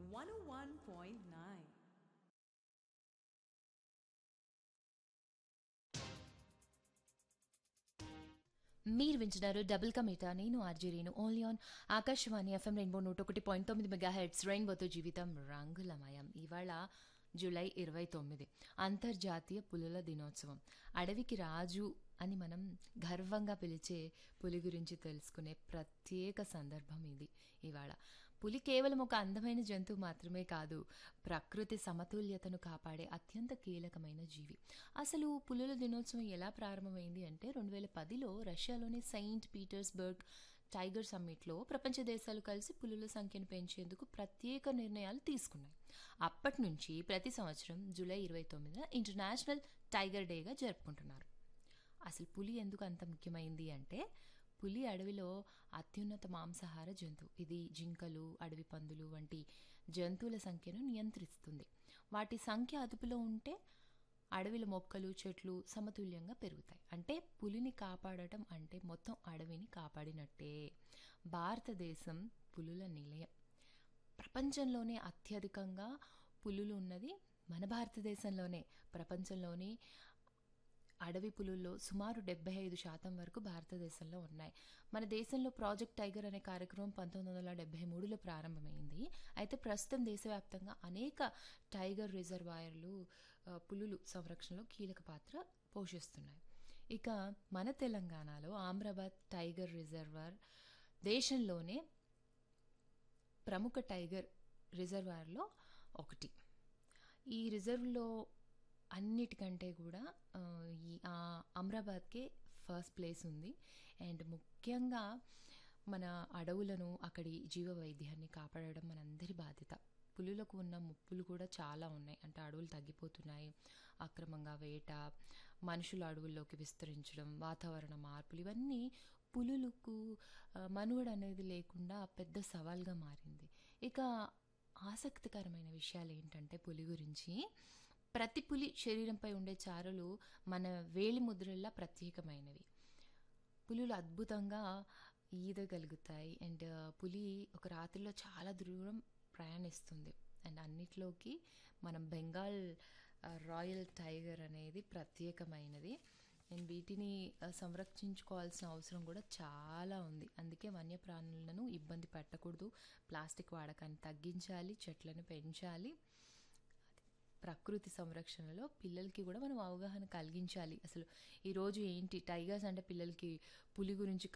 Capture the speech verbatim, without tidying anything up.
one oh one point nine. మీరు వింటున్నారు double కమీటా నేను RG Renu only on Akashvani FM rainbow నూట ఒకటి పాయింట్ తొమ్మిది మెగా హెడ్స్ రెయిన్బోతో జీవితం రంగులమయం. ఇవాళ జూలై ఇరవై తొమ్మిది అంతర్జాతీయ పులుల దినోత్సవం. అడవికి రాజు అని మనం గర్వంగా పిలిచే పులి గురించి తెలుసుకునే ప్రత్యేక సందర్భం ఇది ఇవాళ. పులి కేవలం ఒక అందమైన జంతువు మాత్రమే కాదు, ప్రకృతి సమతుల్యతను కాపాడే అత్యంత కీలకమైన జీవి. అసలు పులుల దినోత్సవం ఎలా ప్రారంభమైంది అంటే రెండు వేల పదిలో రష్యాలోని సెయింట్ పీటర్స్బర్గ్ టైగర్ సమ్మిట్లో ప్రపంచ దేశాలు కలిసి పులుల సంఖ్యను పెంచేందుకు ప్రత్యేక నిర్ణయాలు తీసుకున్నాయి. అప్పటి నుంచి ప్రతి సంవత్సరం జూలై ఇరవై తొమ్మిదిన ఇంటర్నేషనల్ టైగర్ డేగా జరుపుకుంటున్నారు. అసలు పులి ఎందుకు అంత ముఖ్యమైంది అంటే, పులి అడవిలో అత్యున్నత మాంసాహార జంతువు. ఇది జింకలు, అడవి పందులు వంటి జంతువుల సంఖ్యను నియంత్రిస్తుంది. వాటి సంఖ్య అదుపులో ఉంటే అడవిలో మొక్కలు, చెట్లు సమతుల్యంగా పెరుగుతాయి. అంటే పులిని కాపాడటం అంటే మొత్తం అడవిని కాపాడినట్టే. భారతదేశం పులుల నిలయం. ప్రపంచంలోనే అత్యధికంగా పులులు ఉన్నది మన భారతదేశంలోనే. ప్రపంచంలోని అడవి పులుల్లో సుమారు డెబ్బై ఐదు శాతం వరకు భారతదేశంలో ఉన్నాయి. మన దేశంలో ప్రాజెక్ట్ టైగర్ అనే కార్యక్రమం పంతొమ్మిది వందల డెబ్బై మూడులో ప్రారంభమైంది. అయితే ప్రస్తుతం దేశవ్యాప్తంగా అనేక టైగర్ రిజర్వాయర్లు పులులు సంరక్షణలో కీలక పాత్ర పోషిస్తున్నాయి. ఇక మన తెలంగాణలో ఆమ్రాబాద్ టైగర్ రిజర్వాయర్ దేశంలోనే ప్రముఖ టైగర్ రిజర్వాయర్లో ఒకటి. ఈ రిజర్వ్లో అన్నిటికంటే కూడా ఈ అమ్రాబాద్కే ఫస్ట్ ప్లేస్ ఉంది. అండ్ ముఖ్యంగా మన అడవులను, అక్కడి జీవ వైద్యాన్ని కాపాడడం మనందరి బాధ్యత. పులులకు ఉన్న ముప్పులు కూడా చాలా ఉన్నాయి. అంటే అడవులు తగ్గిపోతున్నాయి, అక్రమంగా వేట, మనుషుల అడవుల్లోకి విస్తరించడం, వాతావరణ మార్పులు, ఇవన్నీ పులులకు మనుగడ అనేది లేకుండా పెద్ద సవాల్గా మారింది. ఇక ఆసక్తికరమైన విషయాలు ఏంటంటే పులి గురించి, ప్రతి పులి శరీరంపై ఉండే చారలు మన వేలి ముద్రల్లా ప్రత్యేకమైనవి. పులులు అద్భుతంగా ఈదగలుగుతాయి. అండ్ పులి ఒక రాత్రిలో చాలా దూరం ప్రయాణిస్తుంది. అండ్ అన్నిట్లోకి మనం బెంగాల్ రాయల్ టైగర్ అనేది ప్రత్యేకమైనది. అండ్ వీటిని సంరక్షించుకోవాల్సిన అవసరం కూడా చాలా ఉంది. అందుకే వన్యప్రాణులను ఇబ్బంది పెట్టకూడదు, ప్లాస్టిక్ వాడకాన్ని తగ్గించాలి, చెట్లను పెంచాలి. ప్రకృతి సంరక్షణలో పిల్లలకి కూడా మనం అవగాహన కలిగించాలి. అసలు ఈరోజు ఏంటి టైగర్స్ అంటే పిల్లలకి పులి గురించి